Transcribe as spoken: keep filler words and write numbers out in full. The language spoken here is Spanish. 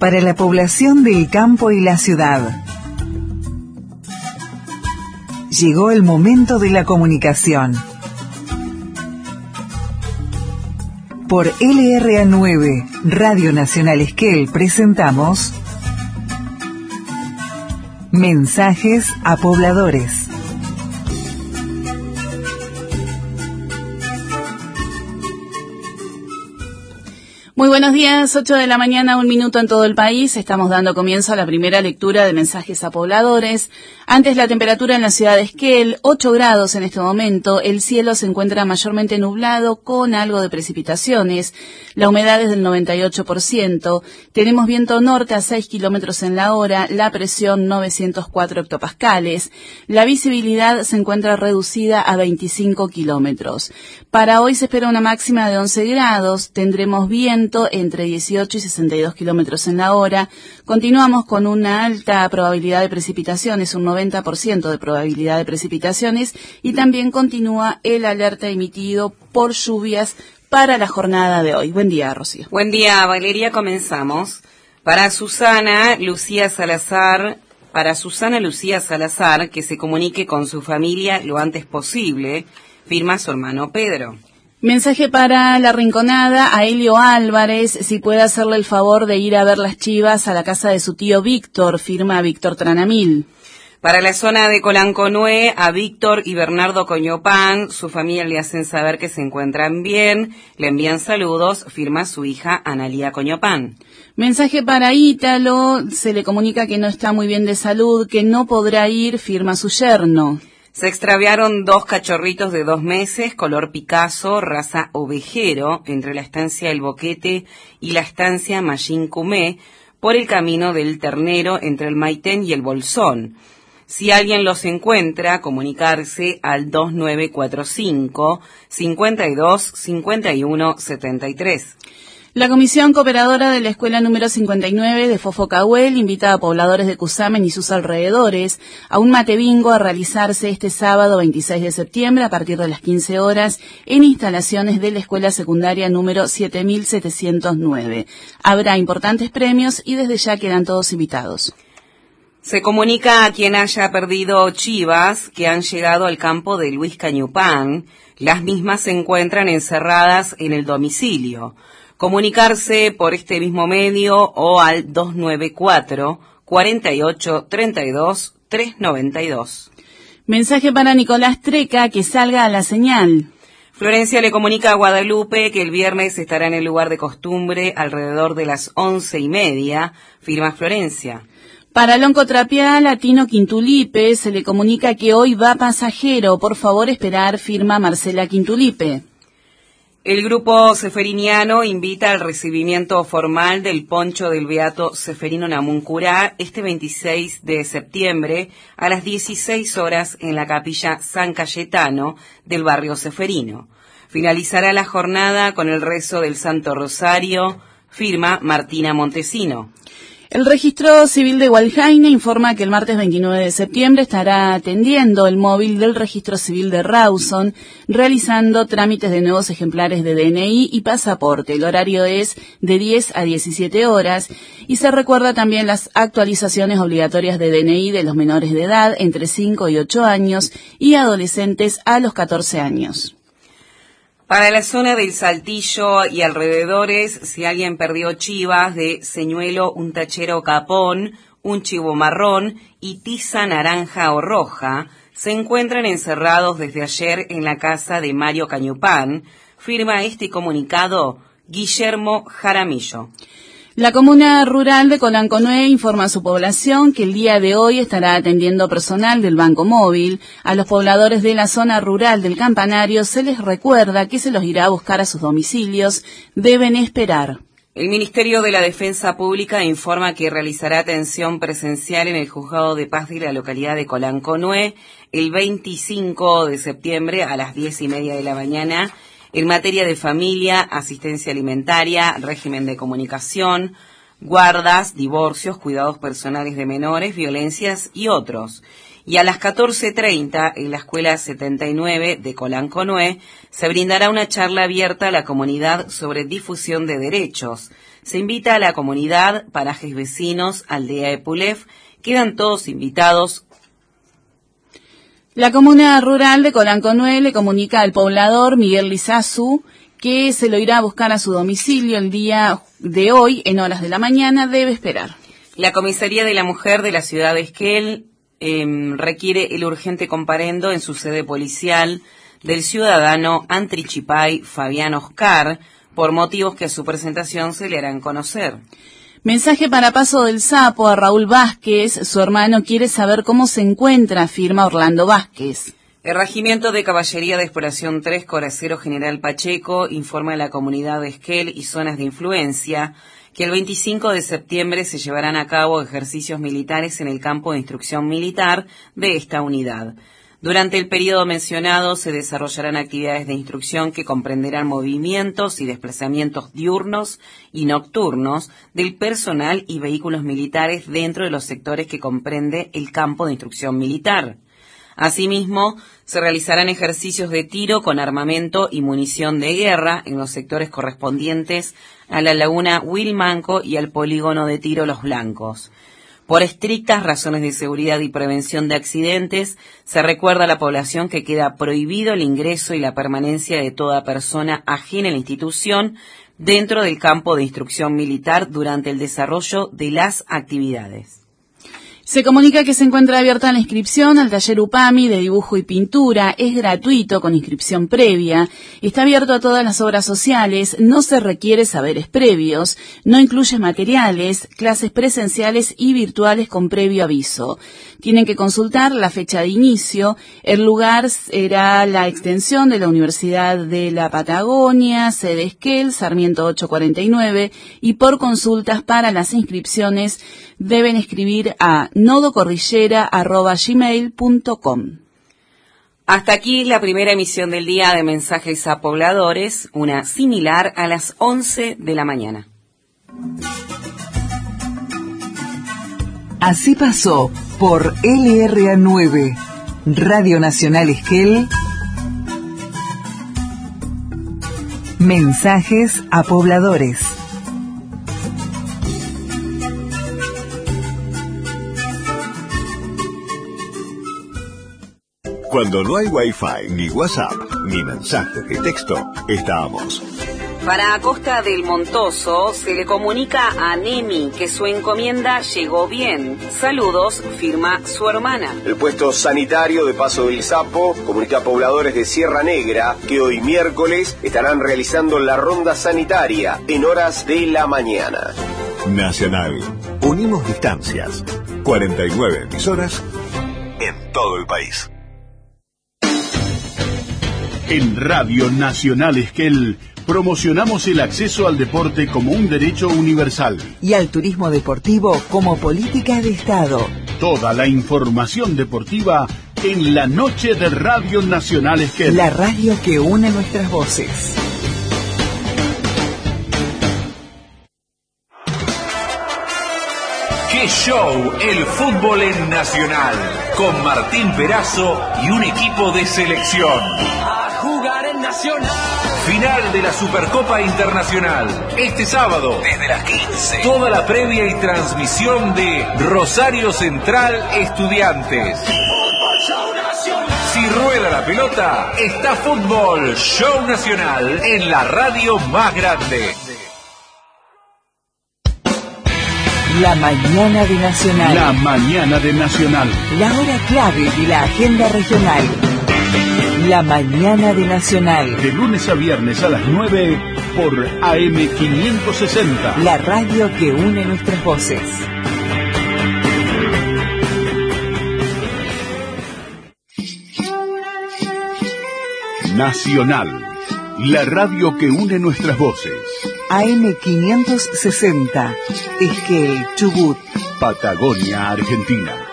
para la población del campo y la ciudad. Llegó el momento de la comunicación. Por L R A nueve, Radio Nacional Esquel, presentamos Mensajes a Pobladores. Muy buenos días, ocho de la mañana, un minuto en todo el país. Estamos dando comienzo a la primera lectura de Mensajes a Pobladores. Antes, la temperatura en la ciudad de Esquel, ocho grados en este momento. El cielo se encuentra mayormente nublado con algo de precipitaciones. La humedad es del noventa y ocho por ciento. Tenemos viento norte a seis kilómetros en la hora. La presión novecientos cuatro hectopascales. La visibilidad se encuentra reducida a veinticinco kilómetros. Para hoy se espera una máxima de once grados. Tendremos viento entre dieciocho y sesenta y dos kilómetros en la hora. Continuamos con una alta probabilidad de precipitaciones, un noventa por ciento de probabilidad de precipitaciones, y también continúa el alerta emitido por lluvias para la jornada de hoy. Buen día, Rocío. Buen día, Valeria. Comenzamos. Para Susana Lucía Salazar, para Susana Lucía Salazar, que se comunique con su familia lo antes posible, firma su hermano Pedro. Mensaje para La Rinconada, a Elio Álvarez, si puede hacerle el favor de ir a ver las chivas a la casa de su tío Víctor, firma Víctor Tranamil. Para la zona de Colanconué, a Víctor y Bernardo Coñopán, su familia le hacen saber que se encuentran bien, le envían saludos, firma su hija Analía Coñopán. Mensaje para Ítalo, se le comunica que no está muy bien de salud, que no podrá ir, firma su yerno. Se extraviaron dos cachorritos de dos meses, color Picasso, raza ovejero, entre la estancia El Boquete y la estancia Mallín Cumé, por el camino del Ternero entre el Maitén y el Bolsón. Si alguien los encuentra, comunicarse al dos nueve cuatro cinco, cincuenta y dos, cincuenta y uno, setenta y tres. La Comisión Cooperadora de la Escuela número cincuenta y nueve de Fofocahuel invita a pobladores de Cusamen y sus alrededores a un mate bingo a realizarse este sábado veintiséis de septiembre a partir de las quince horas en instalaciones de la Escuela Secundaria número siete mil setecientos nueve. Habrá importantes premios y desde ya quedan todos invitados. Se comunica a quien haya perdido chivas que han llegado al campo de Luis Cañupán. Las mismas se encuentran encerradas en el domicilio. Comunicarse por este mismo medio o al dos nueve cuatro, cuarenta y ocho, treinta y dos, trescientos noventa y dos. Mensaje para Nicolás Treca, que salga a la señal. Florencia le comunica a Guadalupe que el viernes estará en el lugar de costumbre alrededor de las once y media, firma Florencia. Para Lonco Trapiá, Latino Quintulipe, se le comunica que hoy va pasajero, por favor esperar, firma Marcela Quintulipe. El grupo seferiniano invita al recibimiento formal del poncho del Beato Seferino Namuncurá este veintiséis de septiembre a las dieciséis horas en la capilla San Cayetano del barrio Seferino. Finalizará la jornada con el rezo del Santo Rosario, firma Martina Montesino. El Registro Civil de Hualjaine informa que el martes veintinueve de septiembre estará atendiendo el móvil del Registro Civil de Rawson, realizando trámites de nuevos ejemplares de D N I y pasaporte. El horario es de diez a diecisiete horas y se recuerda también las actualizaciones obligatorias de D N I de los menores de edad entre cinco y ocho años y adolescentes a los catorce años. Para la zona del Saltillo y alrededores, si alguien perdió chivas de señuelo, un tachero capón, un chivo marrón y tiza naranja o roja, se encuentran encerrados desde ayer en la casa de Mario Cañupán, firma este comunicado Guillermo Jaramillo. La comuna rural de Colanconué informa a su población que el día de hoy estará atendiendo personal del Banco Móvil. A los pobladores de la zona rural del Campanario se les recuerda que se los irá a buscar a sus domicilios. Deben esperar. El Ministerio de la Defensa Pública informa que realizará atención presencial en el Juzgado de Paz de la localidad de Colanconué el veinticinco de septiembre a las diez y media de la mañana en materia de familia, asistencia alimentaria, régimen de comunicación, guardas, divorcios, cuidados personales de menores, violencias y otros. Y a las catorce treinta, en la Escuela setenta y nueve de Colanconué, se brindará una charla abierta a la comunidad sobre difusión de derechos. Se invita a la comunidad, parajes vecinos, aldea de Pulef, quedan todos invitados. La comuna rural de Colanconué le comunica al poblador Miguel Lizazu que se lo irá a buscar a su domicilio el día de hoy en horas de la mañana, debe esperar. La Comisaría de la Mujer de la ciudad de Esquel eh, requiere el urgente comparendo en su sede policial del ciudadano Antrichipay Fabián Oscar, por motivos que a su presentación se le harán conocer. Mensaje para Paso del Sapo a Raúl Vázquez, su hermano quiere saber cómo se encuentra, afirma Orlando Vázquez. El Regimiento de Caballería de Exploración tres, Coracero General Pacheco, informa a la comunidad de Esquel y zonas de influencia que el veinticinco de septiembre se llevarán a cabo ejercicios militares en el campo de instrucción militar de esta unidad. Durante el periodo mencionado se desarrollarán actividades de instrucción que comprenderán movimientos y desplazamientos diurnos y nocturnos del personal y vehículos militares dentro de los sectores que comprende el campo de instrucción militar. Asimismo, se realizarán ejercicios de tiro con armamento y munición de guerra en los sectores correspondientes a la laguna Wilmanco y al polígono de tiro Los Blancos. Por estrictas razones de seguridad y prevención de accidentes, se recuerda a la población que queda prohibido el ingreso y la permanencia de toda persona ajena a la institución dentro del campo de instrucción militar durante el desarrollo de las actividades. Se comunica que se encuentra abierta la inscripción al taller UPAMI de dibujo y pintura. Es gratuito con inscripción previa. Está abierto a todas las obras sociales. No se requiere saberes previos. No incluye materiales, clases presenciales y virtuales con previo aviso. Tienen que consultar la fecha de inicio. El lugar será la extensión de la Universidad de la Patagonia, sede Esquel, Sarmiento ocho cuarenta y nueve. Y por consultas para las inscripciones deben escribir a nodocordillera arroba gmail punto com. Hasta aquí la primera emisión del día de Mensajes a Pobladores, una similar a las once de la mañana. Así pasó por L R A nueve, Radio Nacional Esquel, Mensajes a Pobladores. Cuando no hay Wi-Fi, ni WhatsApp, ni mensajes de texto, estamos. Para Costa del Montoso se le comunica a Nemi que su encomienda llegó bien. Saludos, firma su hermana. El puesto sanitario de Paso del Sapo comunica a pobladores de Sierra Negra que hoy miércoles estarán realizando la ronda sanitaria en horas de la mañana. Nacional. Unimos distancias. cuarenta y nueve emisoras en todo el país. En Radio Nacional Esquel promocionamos el acceso al deporte como un derecho universal y al turismo deportivo como política de Estado. Toda la información deportiva en la noche de Radio Nacional Esquel. La radio que une nuestras voces. ¡Qué show! El fútbol en Nacional, con Martín Perazo y un equipo de selección. A jugar en Nacional. Final de la Supercopa Internacional, este sábado, desde las quince. Toda la previa y transmisión de Rosario Central Estudiantes. Fútbol Show Nacional. Si rueda la pelota, está Fútbol Show Nacional en la radio más grande. La mañana de Nacional. La mañana de Nacional. La hora clave de la agenda regional. La mañana de Nacional. De lunes a viernes a las nueve por A M quinientos sesenta. La radio que une nuestras voces. Nacional. La radio que une nuestras voces. A M quinientos sesenta. Esquel, Chubut. Patagonia, Argentina.